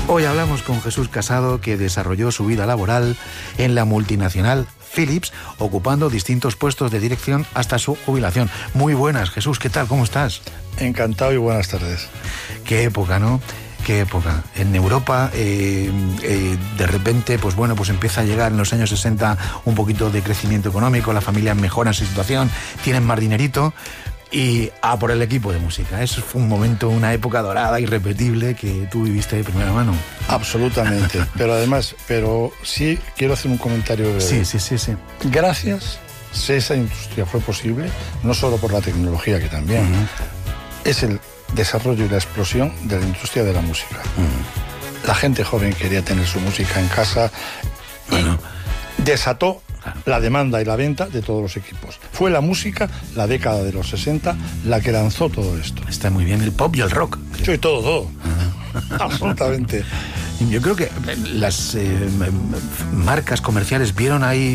Hoy hablamos con Jesús Casado, que desarrolló su vida laboral en la multinacional Philips, ocupando distintos puestos de dirección hasta su jubilación. Muy buenas, Jesús, ¿qué tal? ¿Cómo estás? Encantado y buenas tardes. Qué época, ¿no? Qué época. En Europa, de repente, pues empieza a llegar en los años 60 un poquito de crecimiento económico, las familias mejoran su situación, tienen más dinerito y a por el equipo de música. Eso fue un momento, una época dorada, irrepetible, que tú viviste de primera mano. Absolutamente. pero sí quiero hacer un comentario breve. Sí. Gracias, si esa industria fue posible, no solo por la tecnología, que también, es el desarrollo y la explosión de la industria de la música. La gente joven quería tener su música en casa y desató la demanda y la venta de todos los equipos. Fue la música, la década de los 60, la que lanzó todo esto. Está muy bien el pop y el rock. Sí, todo. Absolutamente. Yo creo que las marcas comerciales vieron ahí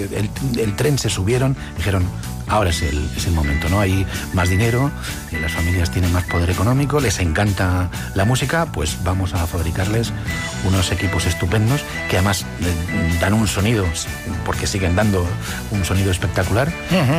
el tren, se subieron, dijeron, ahora es el momento, ¿no? Hay más dinero, las familias tienen más poder económico, les encanta la música, pues vamos a fabricarles unos equipos estupendos que además dan un sonido, porque siguen dando un sonido espectacular.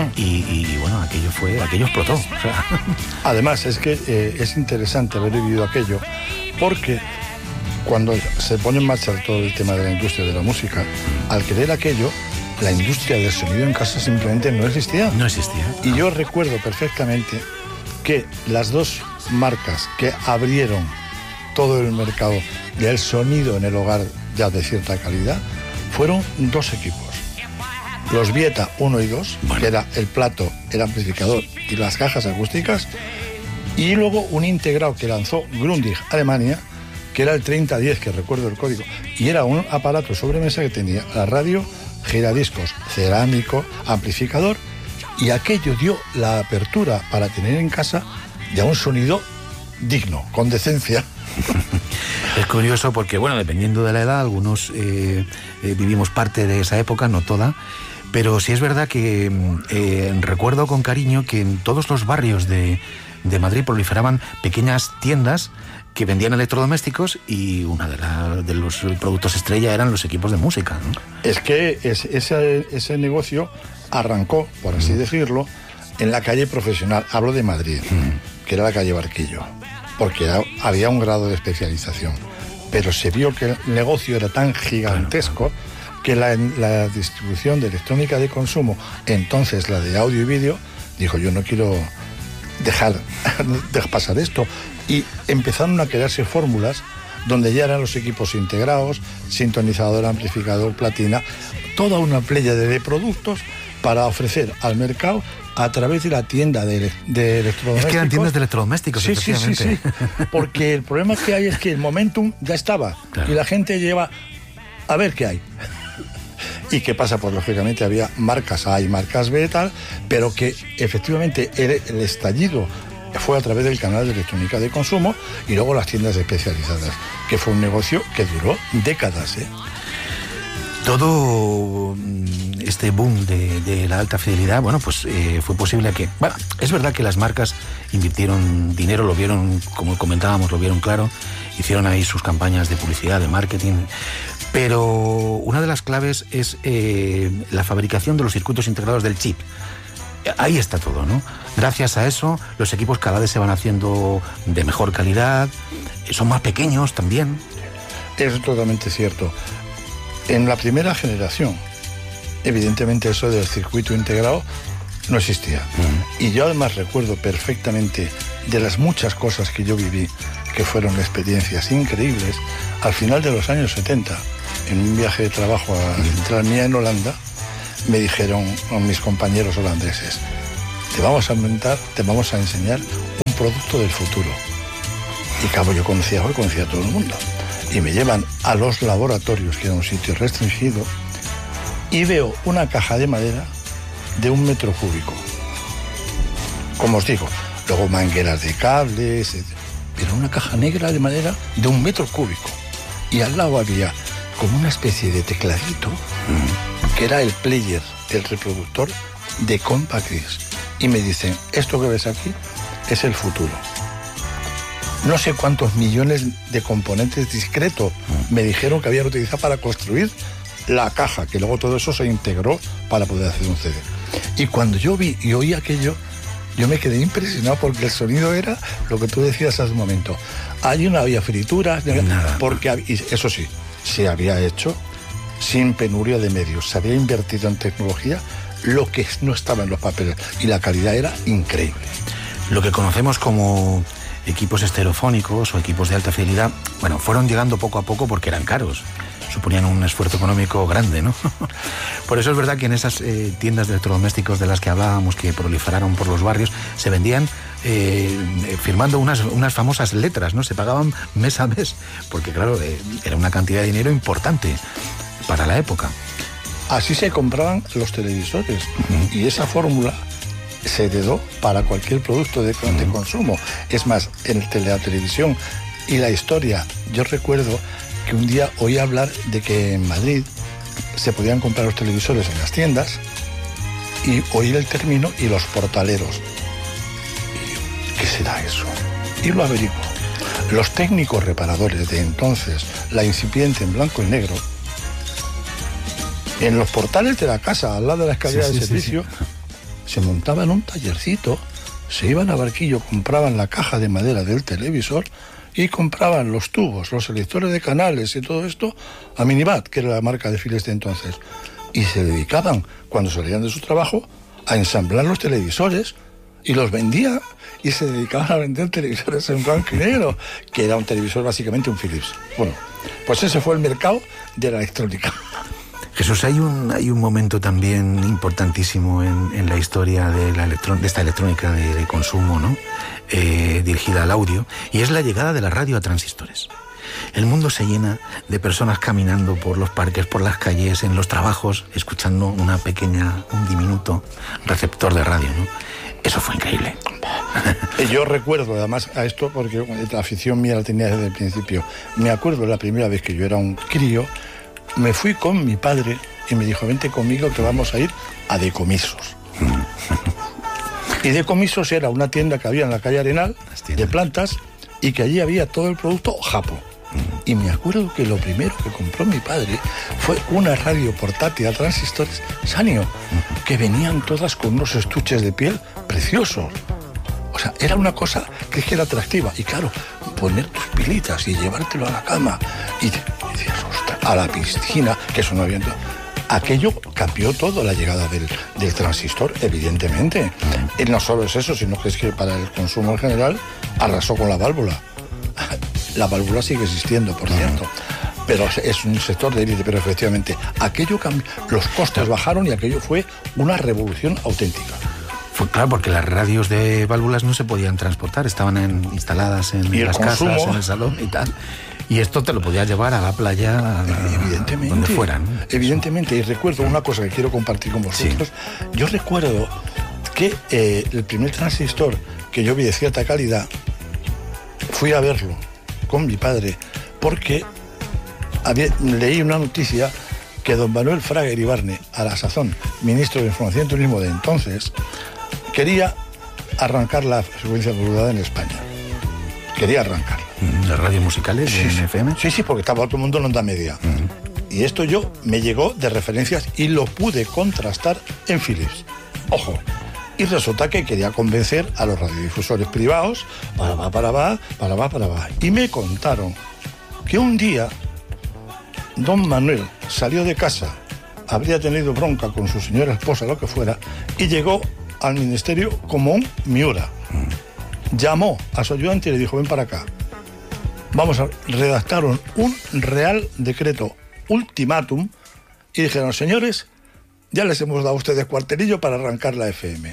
Y bueno, aquello explotó. O sea. Además, es que es interesante haber vivido aquello, porque cuando se pone en marcha todo el tema de la industria de la música, al querer aquello, la industria del sonido en casa simplemente no existía. No existía. Y yo recuerdo perfectamente que las dos marcas que abrieron todo el mercado del sonido en el hogar ya de cierta calidad fueron dos equipos. Los Vieta 1 y 2, que era el plato, el amplificador y las cajas acústicas, y luego un integrado que lanzó Grundig Alemania, que era el 3010, que recuerdo el código, y era un aparato sobremesa que tenía la radio, giradiscos, cerámico, amplificador, y aquello dio la apertura para tener en casa ya un sonido digno, con decencia. Es curioso porque, dependiendo de la edad, algunos vivimos parte de esa época, no toda, pero sí es verdad que recuerdo con cariño que en todos los barrios de Madrid proliferaban pequeñas tiendas que vendían electrodomésticos, y una de los productos estrella eran los equipos de música, ¿no? Es que ese negocio arrancó, por así decirlo, en la calle profesional. Hablo de Madrid, que era la calle Barquillo, porque había un grado de especialización. Pero se vio que el negocio era tan gigantesco que la distribución de electrónica de consumo, entonces la de audio y vídeo, dijo: yo no quiero dejar pasar esto. Y empezaron a crearse fórmulas donde ya eran los equipos integrados, sintonizador, amplificador, platina, toda una pléyade de productos para ofrecer al mercado a través de la tienda de electrodomésticos. Es que eran tiendas de electrodomésticos, efectivamente. Sí. Porque el problema que hay es que el momentum ya estaba, claro, y la gente lleva a ver qué hay. ¿Y qué pasa? Pues lógicamente había marcas A y marcas B y tal, pero que efectivamente el estallido fue a través del canal de electrónica de consumo y luego las tiendas especializadas, que fue un negocio que duró décadas. Todo este boom de la alta fidelidad, fue posible que... es verdad que las marcas invirtieron dinero, lo vieron, como comentábamos, lo vieron claro, hicieron ahí sus campañas de publicidad, de marketing, pero una de las claves es la fabricación de los circuitos integrados del chip. Ahí está todo, ¿no? Gracias a eso, los equipos cada vez se van haciendo de mejor calidad, son más pequeños también. Es totalmente cierto. En la primera generación, evidentemente eso del circuito integrado no existía. Y yo además recuerdo perfectamente de las muchas cosas que yo viví, que fueron experiencias increíbles, al final de los años 70, en un viaje de trabajo a la central mía en Holanda, me dijeron mis compañeros holandeses: te vamos a enseñar un producto del futuro. Y claro, yo conocía a todo el mundo. Y me llevan a los laboratorios, que era un sitio restringido, y veo una caja de madera de 1 metro cúbico. Como os digo, luego mangueras de cables, pero una caja negra de madera de 1 metro cúbico. Y al lado había como una especie de tecladito, que era el player, el reproductor de Compact Disc. Y me dicen: esto que ves aquí es el futuro. no sé cuántos millones de componentes discretos me dijeron que habían utilizado para construir la caja, que luego todo eso se integró para poder hacer un CD. Y cuando yo vi y oí aquello, yo me quedé impresionado porque el sonido era lo que tú decías hace un momento. Allí no había frituras, porque y eso sí, se había hecho sin penuria de medios, se había invertido en tecnología lo que no estaba en los papeles y la calidad era increíble. Lo que conocemos como equipos estereofónicos o equipos de alta fidelidad, bueno, fueron llegando poco a poco porque eran caros, suponían un esfuerzo económico grande, ¿no? Por eso es verdad que en esas tiendas de electrodomésticos de las que hablábamos, que proliferaron por los barrios, se vendían firmando unas famosas letras, ¿no? Se pagaban mes a mes, porque claro, era una cantidad de dinero importante para la época. Así se compraban los televisores, y esa fórmula se heredó para cualquier producto de consumo. Es más, en la televisión y la historia, yo recuerdo que un día oí hablar de que en Madrid se podían comprar los televisores en las tiendas y oír el término y los portaleros. Y yo, ¿qué será eso? Y lo averiguo. Los técnicos reparadores de entonces, la incipiente en blanco y negro, en los portales de la casa, al lado de la escalera de servicio, se montaban un tallercito, se iban a Barquillo, compraban la caja de madera del televisor y compraban los tubos, los selectores de canales y todo esto a Minibat, que era la marca de files de entonces. Y se dedicaban, cuando salían de su trabajo, a ensamblar los televisores y los vendían, y se dedicaban a vender televisores en blanco y negro, que era un televisor básicamente un Philips. Bueno, pues ese fue el mercado de la electrónica. Jesús, hay un momento también importantísimo en la historia de esta electrónica de consumo, ¿no? Dirigida al audio, y es la llegada de la radio a transistores. El mundo se llena de personas caminando por los parques, por las calles, en los trabajos, escuchando un diminuto receptor de radio, ¿no? Eso fue increíble. Yo recuerdo, además, a esto, porque la afición mía la tenía desde el principio. Me acuerdo la primera vez que yo era un crío, me fui con mi padre y me dijo, vente conmigo que vamos a ir a Decomisos. Y Decomisos era una tienda que había en la calle Arenal, de plantas, y que allí había todo el producto japo. Y me acuerdo que lo primero que compró mi padre fue una radio portátil a transistores Sanyo, que venían todas con unos estuches de piel preciosos. O sea, era una cosa que era atractiva. Y claro, poner tus pilitas y llevártelo a la cama y decías, ostras, a la piscina, que eso no había... Aquello cambió todo, la llegada del transistor, evidentemente. Y no solo es eso, sino que es que para el consumo en general arrasó con la válvula. La válvula sigue existiendo, por cierto. Pero es un sector de élite, pero efectivamente aquello cambió, los costes bajaron y aquello fue una revolución auténtica. Fue claro, porque las radios de válvulas no se podían transportar, estaban instaladas en las casas, en el salón y tal. Y esto te lo podías llevar a la playa, evidentemente, donde fuera, ¿no? Evidentemente, y recuerdo una cosa que quiero compartir con vosotros. Sí. Yo recuerdo que el primer transistor que yo vi de cierta calidad, fui a verlo con mi padre, porque leí una noticia que don Manuel Fraga Iribarne, a la sazón ministro de Información y Turismo de entonces, quería arrancar la frecuencia modulada en España. Quería arrancarla. ¿Las radios musicales de FM? Sí, porque estaba todo el mundo en onda media. Y esto me llegó de referencias y lo pude contrastar en Philips. Ojo. Y resulta que quería convencer a los radiodifusores privados, para. Y me contaron que un día don Manuel salió de casa, habría tenido bronca con su señora esposa, lo que fuera, y llegó al ministerio como un Miura. Llamó a su ayudante y le dijo, ven para acá. Redactaron un real decreto ultimátum y dijeron, señores, ya les hemos dado a ustedes cuartelillo para arrancar la FM.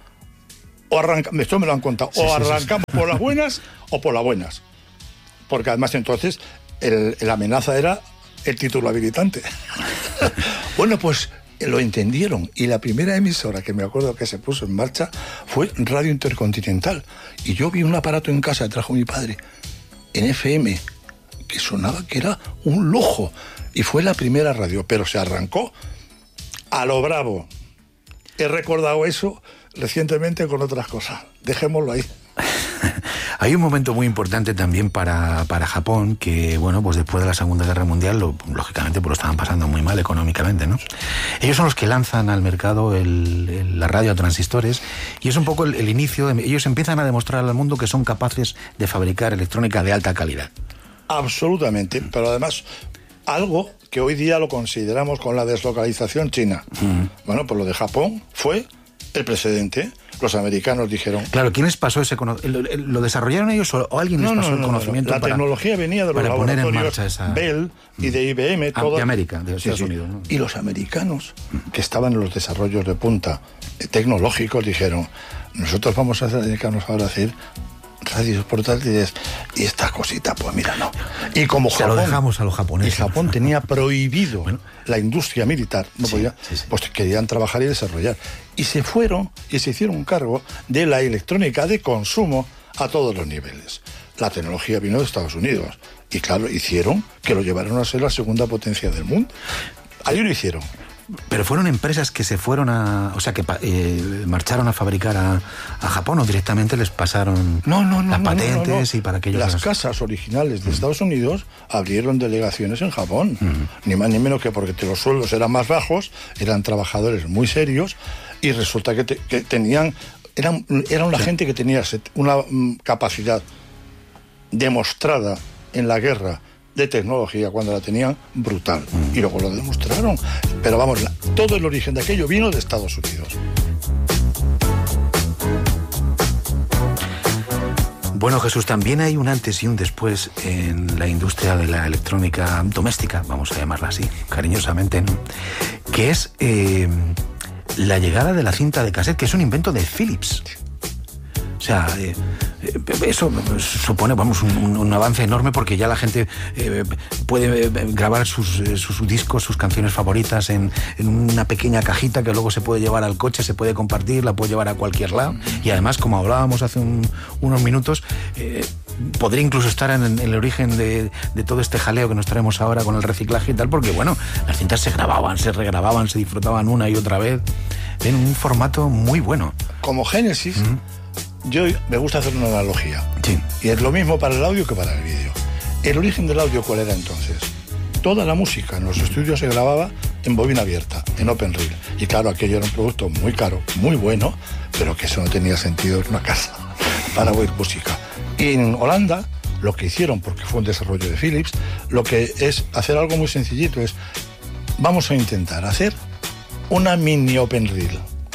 Esto me lo han contado. Sí, arrancamos por las buenas o por las buenas. Porque además entonces la amenaza era el título habilitante. Bueno, pues lo entendieron. Y la primera emisora que me acuerdo que se puso en marcha fue Radio Intercontinental. Y yo vi un aparato en casa que trajo mi padre en FM que sonaba que era un lujo. Y fue la primera radio, pero se arrancó a lo bravo. He recordado eso recientemente con otras cosas. Dejémoslo ahí. Hay un momento muy importante también para Japón, que bueno, pues después de la Segunda Guerra Mundial, lógicamente pues lo estaban pasando muy mal económicamente, ¿no? Ellos son los que lanzan al mercado la radio a transistores, y es un poco el inicio, ellos empiezan a demostrar al mundo que son capaces de fabricar electrónica de alta calidad. Absolutamente, pero además algo que hoy día lo consideramos con la deslocalización china. Bueno, pues lo de Japón fue el precedente. Los americanos dijeron... Claro, ¿quiénes pasó ese conocimiento? ¿Lo desarrollaron ellos o alguien les pasó el conocimiento? La tecnología venía de los laboratorios esa... Bell y de IBM. De América, de Estados Unidos, ¿no? Y los americanos, que estaban en los desarrollos de punta tecnológicos, dijeron, nosotros vamos a dedicarnos ahora a hacer radios portátiles y esta cosita, pues mira, no. Y como se Japón, lo dejamos a los japoneses. Y Japón tenía prohibido la industria militar, no podía, pues querían trabajar y desarrollar. Y se fueron y se hicieron cargo de la electrónica de consumo a todos los niveles. La tecnología vino de Estados Unidos y claro, hicieron que lo llevaron a ser la segunda potencia del mundo. Ahí lo hicieron. Pero fueron empresas que se fueron marcharon a fabricar a Japón, o directamente les pasaron las patentes y para que ellos... Las casas originales de Estados Unidos abrieron delegaciones en Japón. Ni más ni menos que porque los sueldos eran más bajos, eran trabajadores muy serios y resulta que tenían... Era una gente que tenía una capacidad demostrada en la guerra de tecnología, cuando la tenían, brutal. Y luego lo demostraron. Pero vamos, todo el origen de aquello vino de Estados Unidos. Bueno, Jesús, también hay un antes y un después en la industria de la electrónica doméstica, vamos a llamarla así, cariñosamente, ¿no? Que es la llegada de la cinta de cassette, que es un invento de Philips. O sea, eso supone, vamos, un avance enorme, porque ya la gente puede grabar sus discos, sus canciones favoritas en una pequeña cajita que luego se puede llevar al coche, se puede compartir, la puede llevar a cualquier lado. Y además, como hablábamos hace unos minutos, podría incluso estar en el origen de todo este jaleo que nos traemos ahora con el reciclaje y tal, porque bueno, las cintas se grababan, se regrababan, se disfrutaban una y otra vez en un formato muy bueno. Como Génesis... Yo me gusta hacer una analogía. Sí. Y es lo mismo para el audio que para el vídeo. ¿El origen del audio cuál era entonces? Toda la música en los estudios se grababa en bobina abierta, en open reel. Y claro, aquello era un producto muy caro, muy bueno, pero que eso no tenía sentido en una casa para oír música. Y en Holanda, lo que hicieron, porque fue un desarrollo de Philips, lo que es hacer algo muy sencillito es, vamos a intentar hacer una mini open reel.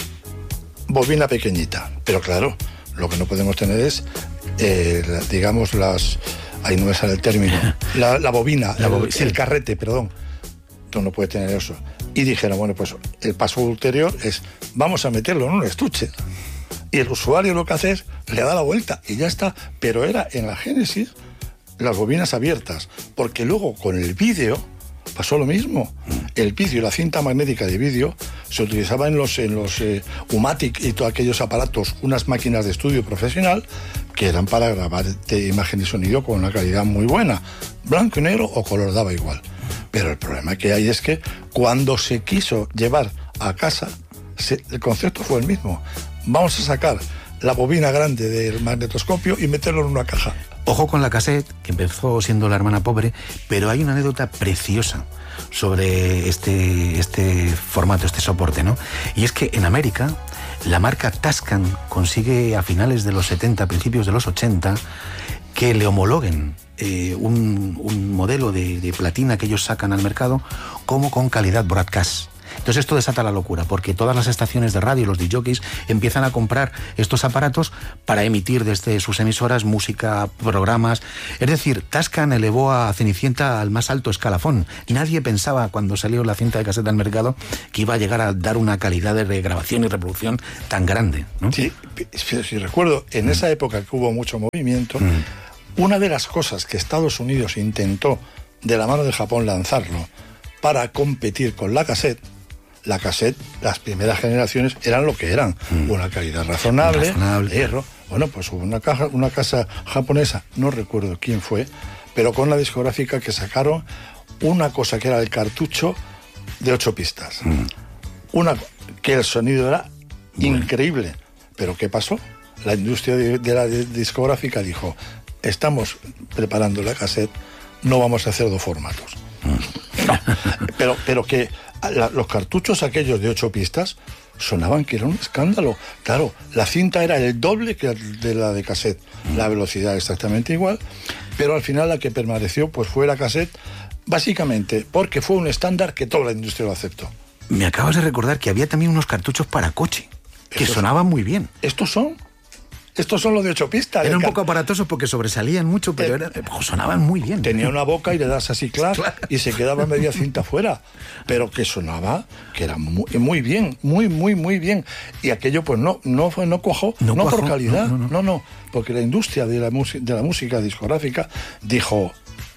Bobina pequeñita, pero claro, lo que no podemos tener es, digamos, ahí no me sale el término, la bobina, el carrete, perdón. Tú no puedes tener eso. Y dijeron, bueno, pues el paso ulterior es, vamos a meterlo en un estuche. Y el usuario lo que hace es, le da la vuelta y ya está. Pero era en la Génesis las bobinas abiertas, porque luego con el vídeo pasó lo mismo. El vídeo, la cinta magnética de vídeo, se utilizaba en los Umatic y todos aquellos aparatos, unas máquinas de estudio profesional que eran para grabar imagen y sonido con una calidad muy buena. Blanco y negro o color daba igual. Pero el problema que hay es que cuando se quiso llevar a casa, el concepto fue el mismo. Vamos a sacar la bobina grande del magnetoscopio y meterlo en una caja. Ojo con la cassette, que empezó siendo la hermana pobre, pero hay una anécdota preciosa sobre este formato, este soporte, ¿no? Y es que en América, la marca Tascam consigue a finales de los 70, principios de los 80, que le homologuen un modelo de platina que ellos sacan al mercado como con calidad broadcast. Entonces esto desata la locura, porque todas las estaciones de radio, los discjockeys, empiezan a comprar estos aparatos para emitir desde sus emisoras música, programas. Es decir, Tascam elevó a Cenicienta al más alto escalafón. Nadie pensaba, cuando salió la cinta de cassette al mercado, que iba a llegar a dar una calidad de grabación y reproducción tan grande, ¿no? Sí, si recuerdo, en esa época que hubo mucho movimiento, una de las cosas que Estados Unidos intentó, de la mano de Japón, lanzarlo para competir con la cassette, las primeras generaciones eran lo que eran, una calidad razonable, hierro. Bueno, pues hubo una casa japonesa, no recuerdo quién fue, pero con la discográfica que sacaron una cosa que era el cartucho de 8 pistas. Que el sonido era increíble. Pero ¿qué pasó? la industria de la discográfica dijo, estamos preparando la cassette, no vamos a hacer 2 formatos. No, pero que los cartuchos aquellos de 8 pistas sonaban que era un escándalo. Claro, la cinta era el doble que de la de cassette, la velocidad exactamente igual, pero al final la que permaneció pues fue la cassette, básicamente porque fue un estándar que toda la industria lo aceptó. Me acabas de recordar que había también unos cartuchos para coche, que sonaban muy bien. Estos son los de 8 pistas. Eran un poco aparatosos porque sobresalían mucho, pero sonaban muy bien. Tenía una boca y le das así, clac, y se quedaba media cinta fuera. Pero que sonaba, que era muy bien, muy bien. Y aquello pues no cuajó, no por calidad, no, porque la industria de la música discográfica dijo,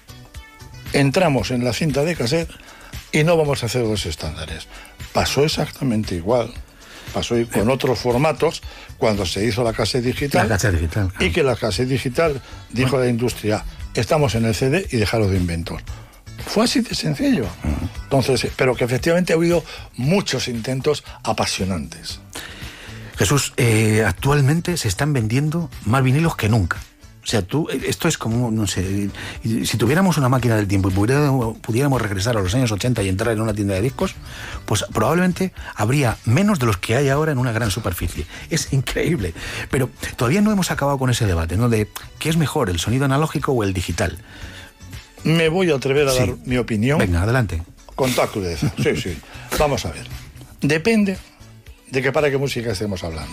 entramos en la cinta de cassette y no vamos a hacer 2 estándares. Pasó exactamente igual. Pasó con otros formatos cuando se hizo la cassette digital. La cassette digital, claro. Y que la cassette digital dijo la industria, estamos en el CD y dejaros de inventos. Fue así de sencillo. Entonces, pero que efectivamente ha habido muchos intentos apasionantes. Jesús, actualmente se están vendiendo más vinilos que nunca. O sea, esto es como, no sé, si tuviéramos una máquina del tiempo y pudiéramos regresar a los años 80 y entrar en una tienda de discos, pues probablemente habría menos de los que hay ahora en una gran superficie. Es increíble. Pero todavía no hemos acabado con ese debate, ¿no? De qué es mejor, el sonido analógico o el digital. Me voy a atrever a dar mi opinión. Venga, adelante. Con toda crudeza. Sí. Vamos a ver. Depende de para qué música estemos hablando.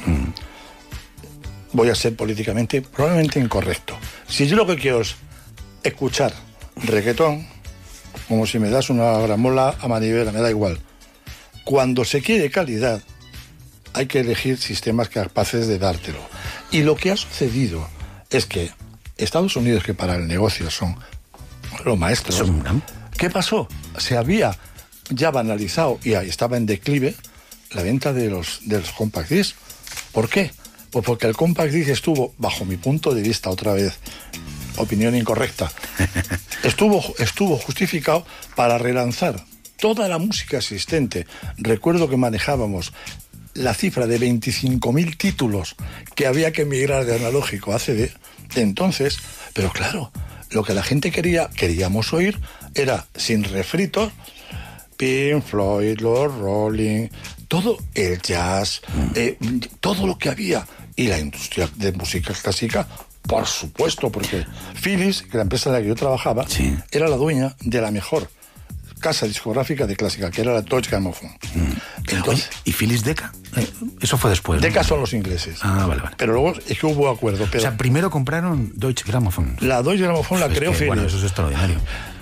Voy a ser políticamente probablemente incorrecto. Si yo lo que quiero es escuchar reggaetón, como si me das una gramola a manivela, me da igual. Cuando se quiere calidad, hay que elegir sistemas capaces de dártelo. Y lo que ha sucedido es que Estados Unidos, que para el negocio son los maestros, ¿qué pasó? Se había ya banalizado y ahí estaba en declive la venta de los compact discs. ¿Por qué? Pues porque el compact disc estuvo, bajo mi punto de vista, otra vez, opinión incorrecta, estuvo justificado para relanzar toda la música existente. Recuerdo que manejábamos la cifra de 25.000 títulos que había que migrar de analógico a CD. Entonces, pero claro, lo que la gente queríamos oír era, sin refritos, Pink Floyd, los Rolling, todo el jazz, todo lo que había. Y la industria de música clásica, por supuesto, porque Philips, que la empresa en la que yo trabajaba, era la dueña de la mejor casa discográfica de clásica, que era la Deutsche Grammophon. Entonces, ¿y Philips Decca? Eso fue después, ¿no? Decca son los ingleses. Vale. Pero luego es que hubo acuerdo. Pero o sea, primero compraron Deutsche Grammophon. La Deutsche Grammophon la creó Philips. Bueno, eso es extraordinario.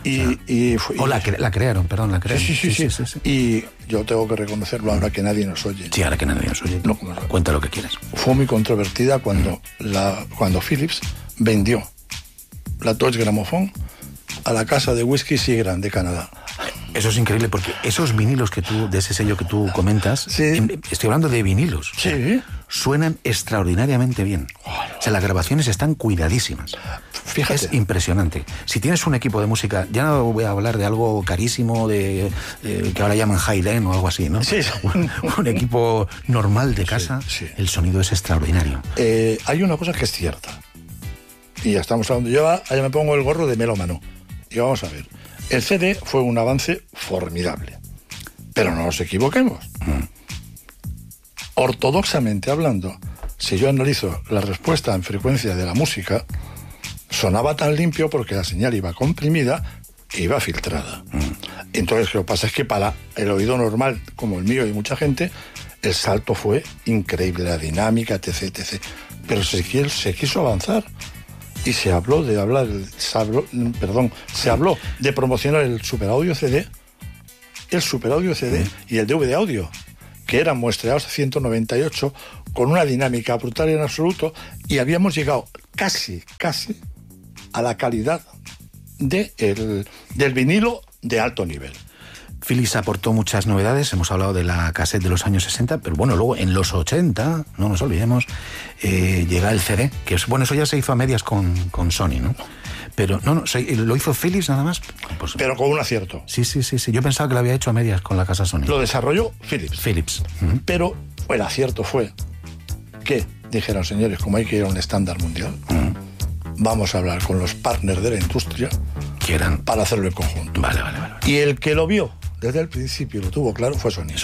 La crearon. Sí. Y yo tengo que reconocerlo ahora que nadie nos oye. Sí, ahora que nadie nos oye. No, cuenta lo que quieras. Fue muy controvertida cuando Philips vendió la Deutsche Grammophon a la casa de whisky Seagram de Canadá. Eso es increíble porque esos vinilos de ese sello que tú comentas, estoy hablando de vinilos. Sí. Suenan extraordinariamente bien. O sea, las grabaciones están cuidadísimas. Fíjate. Es impresionante. Si tienes un equipo de música, ya no voy a hablar de algo carísimo, que ahora llaman high-end o algo así, ¿no? Sí. Un equipo normal de casa, el sonido es extraordinario. Hay una cosa que es cierta. Y ya estamos hablando. Yo allá me pongo el gorro de melómano. Y vamos a ver. El CD fue un avance formidable. Pero no nos equivoquemos. Ortodoxamente hablando, si yo analizo la respuesta en frecuencia de la música, sonaba tan limpio porque la señal iba comprimida e iba filtrada. Entonces, lo que pasa es que para el oído normal, como el mío y mucha gente, el salto fue increíble, la dinámica, etc. Pero se quiso avanzar. Y se habló de promocionar el Super Audio CD, y el DVD audio, que eran muestreados a 198 con una dinámica brutal en absoluto, y habíamos llegado casi a la calidad del vinilo de alto nivel. Philips aportó muchas novedades, hemos hablado de la cassette de los años 60, pero bueno, luego en los 80, no nos olvidemos, llega el CD, que es, bueno, eso ya se hizo a medias con Sony, ¿no? Pero lo hizo Philips nada más. Pues, pero con un acierto. Sí, yo pensaba que lo había hecho a medias con la casa Sony. Lo desarrolló Philips. Uh-huh. Pero el acierto fue que dijeron, señores, como hay que ir a un estándar mundial, vamos a hablar con los partners de la industria para hacerlo en conjunto. Vale. Y el que lo vio desde el principio, lo tuvo claro, fue Sony.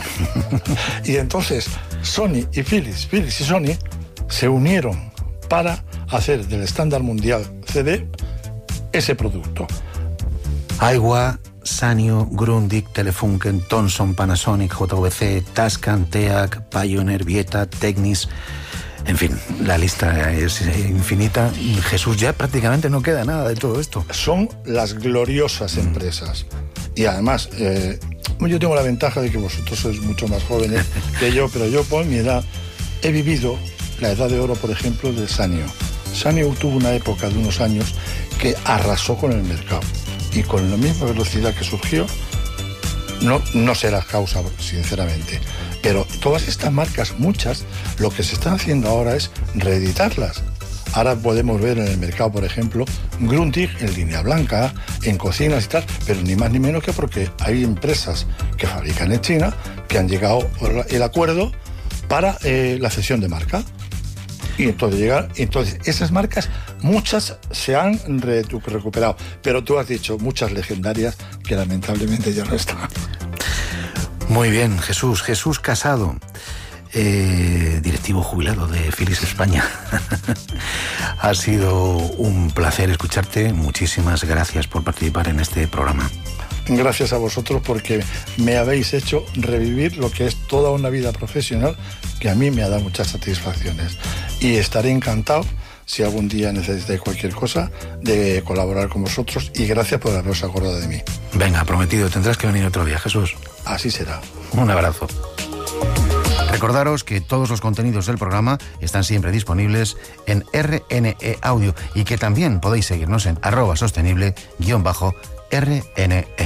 Y entonces Sony y Philips y Sony se unieron para hacer del estándar mundial CD ese producto. Aiwa, Sanyo, Grundig, Telefunken, Thomson, Panasonic, JVC, Tascam, TEAC, Pioneer, Vieta, Technis. En fin, la lista es infinita. Jesús, ya prácticamente no queda nada de todo esto. Son las gloriosas empresas. Y además, yo tengo la ventaja de que vosotros sois mucho más jóvenes que yo, pero yo por mi edad he vivido la edad de oro, por ejemplo, de Sanyo. Sanyo tuvo una época de unos años que arrasó con el mercado. Y con la misma velocidad que surgió, no será causa, sinceramente. Pero todas estas marcas, muchas, lo que se están haciendo ahora es reeditarlas. Ahora podemos ver en el mercado, por ejemplo, Grundig en línea blanca, en cocinas y tal, pero ni más ni menos que porque hay empresas que fabrican en China que han llegado el acuerdo para la cesión de marca. Y entonces esas marcas, muchas se han recuperado, pero tú has dicho muchas legendarias que lamentablemente ya no están. Muy bien, Jesús Casado, directivo jubilado de Philips España. Ha sido un placer escucharte. Muchísimas gracias por participar en este programa. Gracias a vosotros porque me habéis hecho revivir lo que es toda una vida profesional que a mí me ha dado muchas satisfacciones. Y estaré encantado, si algún día necesitáis cualquier cosa, de colaborar con vosotros, y gracias por haberos acordado de mí. Venga, prometido, tendrás que venir otro día, Jesús. Así será. Un abrazo. Recordaros que todos los contenidos del programa están siempre disponibles en RNE Audio y que también podéis seguirnos en @sostenible_RNE.